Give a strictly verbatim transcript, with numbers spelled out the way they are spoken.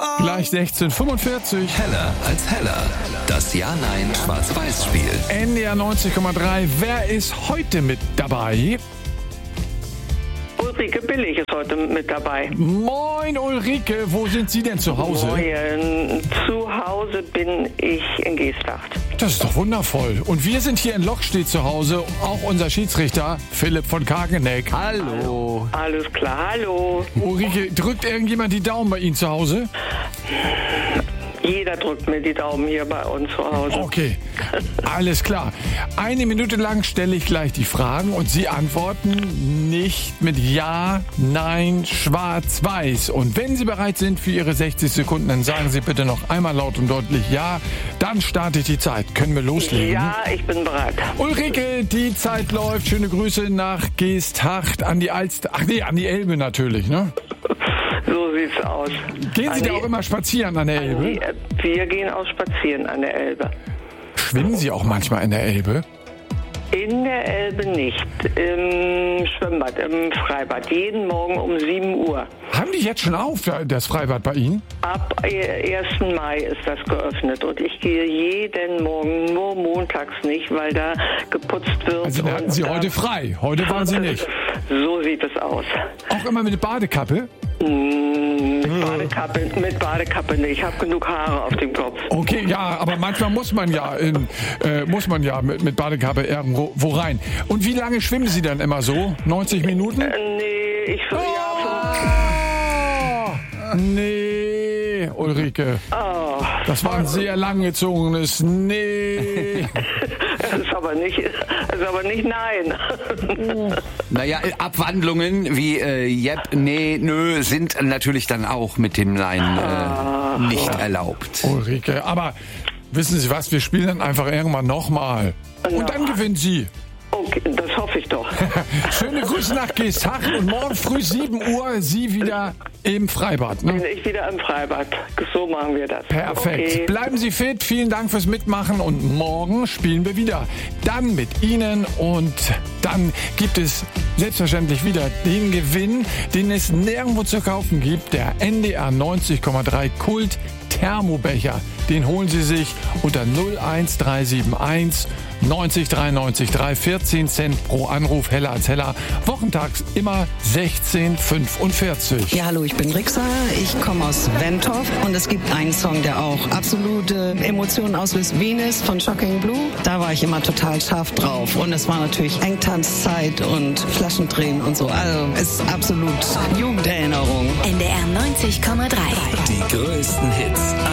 Gleich sechzehn Uhr fünfundvierzig. Heller als heller. Das Ja-Nein-Schwarz-Weiß-Spiel. N D R neunzig Komma drei. Wer ist heute mit dabei? Ulrike Billig ist heute mit dabei. Moin Ulrike, wo sind Sie denn zu Hause? Moin. Zu Hause bin ich in Geesthacht. Das ist doch wundervoll. Und wir sind hier in Lockstedt zu Hause. Auch unser Schiedsrichter Philipp von Kageneck. Hallo. Alles klar, hallo. Ulrike, drückt irgendjemand die Daumen bei Ihnen zu Hause? Jeder drückt mir die Daumen hier bei uns zu Hause. Okay, alles klar. Eine Minute lang stelle ich gleich die Fragen und Sie antworten nicht mit Ja, Nein, Schwarz, Weiß. Und wenn Sie bereit sind für Ihre sechzig Sekunden, dann sagen Sie bitte noch einmal laut und deutlich Ja. Dann starte ich die Zeit. Können wir loslegen? Ja, ich bin bereit. Ulrike, die Zeit läuft. Schöne Grüße nach Geesthacht an die Alster. Ach nee, an die Elbe natürlich, ne? So sieht's aus. Gehen Sie An da die- auch immer spazieren an der Die, Elbe? wir gehen auch spazieren an der Elbe. Schwimmen Sie auch manchmal in der Elbe? In der Elbe nicht. Im Schwimmbad, im Freibad. Jeden Morgen um sieben Uhr. Haben die jetzt schon auf, das Freibad bei Ihnen? Ab ersten Mai ist das geöffnet und ich gehe jeden Morgen, nur montags nicht, weil da geputzt wird. Also da hatten Sie und da- heute frei. Heute waren Sie nicht. So sieht es aus. Auch immer mit Badekappe? Mit Badekappe, mit Badekappe nicht. Ich habe genug Haare auf dem Kopf. Okay, ja, aber manchmal muss man ja, in, äh, muss man ja mit, mit Badekappe irgendwo wo rein. Und wie lange schwimmen Sie dann immer so? neunzig Minuten? Äh, nee, ich ja, Oh, nee, Ulrike. oh, Das war ein sehr langgezogenes Nee. das ist aber nicht, das ist aber nicht nein. Naja, Abwandlungen wie äh, Jep, nee, nö sind natürlich dann auch mit dem Nein äh, nicht erlaubt. Ulrike, aber wissen Sie was, wir spielen dann einfach irgendwann nochmal. Und dann gewinnen Sie. Okay, das hoffe ich doch. Schöne Grüße nach Geesthacht und morgen früh sieben Uhr Sie wieder im Freibad. Ne? Bin ich wieder im Freibad. So machen wir das. Perfekt. Okay. Bleiben Sie fit. Vielen Dank fürs Mitmachen und morgen spielen wir wieder. Dann mit Ihnen und dann gibt es selbstverständlich wieder den Gewinn, den es nirgendwo zu kaufen gibt. Der N D R neunzig Komma drei Kult Thermobecher. Den holen Sie sich unter null eins drei sieben eins neunzig dreiundneunzig drei, vierzehn Cent pro Anruf, heller als heller. Wochentags immer sechzehn Uhr fünfundvierzig. Ja, hallo, ich bin Rixa, ich komme aus Wentorf und es gibt einen Song, der auch absolute Emotionen auslöst, Venus von Shocking Blue. Da war ich immer total scharf drauf und es war natürlich Engtanzzeit und Flaschendrehen und so. Also es ist absolut Jugenderinnerung. N D R neunzig Komma drei. Die größten Hits.